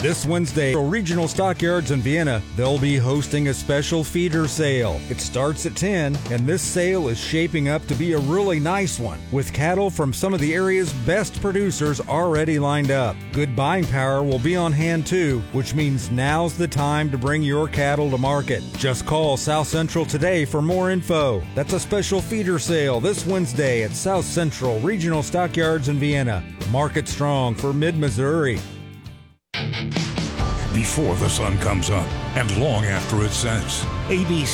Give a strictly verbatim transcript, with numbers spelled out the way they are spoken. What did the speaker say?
This Wednesday, Regional Stockyards in Vienna, they'll be hosting a special feeder sale. It starts at ten, and this sale is shaping up to be a really nice one, with cattle from some of the area's best producers already lined up. Good buying power will be on hand too, which means now's the time to bring your cattle to market. Just call South Central today for more info. That's a special feeder sale this Wednesday at South Central Regional Stockyards in Vienna. Market strong for mid-Missouri. Before the sun comes up and long after it sets, A B C